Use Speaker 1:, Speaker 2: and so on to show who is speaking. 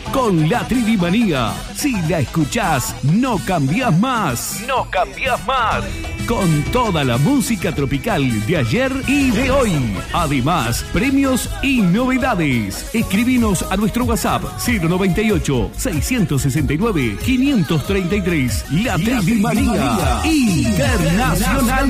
Speaker 1: con la Tridimanía. Si la escuchás, no cambiás más. No cambiás más. Con toda la música tropical de ayer y de hoy. Además, premios y novedades. Escribinos a nuestro WhatsApp 098-669-533. La Tridimanía Internacional.